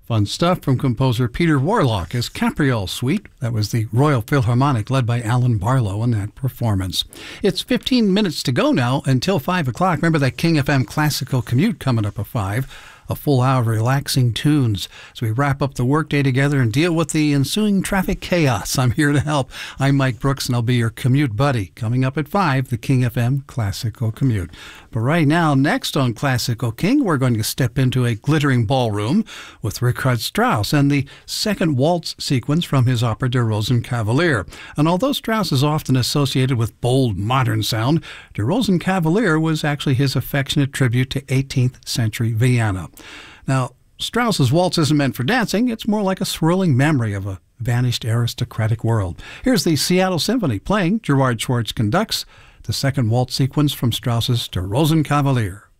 Fun stuff from composer Peter Warlock as Capriole Suite. That was the Royal Philharmonic led by Alan Barlow in that performance. It's 15 minutes to go now until 5 o'clock. Remember that King FM Classical Commute coming up at 5. A full hour of relaxing tunes as we wrap up the workday together and deal with the ensuing traffic chaos. I'm here to help. I'm Mike Brooks, and I'll be your commute buddy. Coming up at 5, the King FM Classical Commute. But right now, next on Classical King, we're going to step into a glittering ballroom with Richard Strauss and the second waltz sequence from his opera Der Rosenkavalier. And although Strauss is often associated with bold modern sound, Der Rosenkavalier was actually his affectionate tribute to 18th century Vienna. Now, Strauss's waltz isn't meant for dancing. It's more like a swirling memory of a vanished aristocratic world. Here's the Seattle Symphony playing. Gerard Schwartz conducts the second waltz sequence from Strauss's Der Rosenkavalier.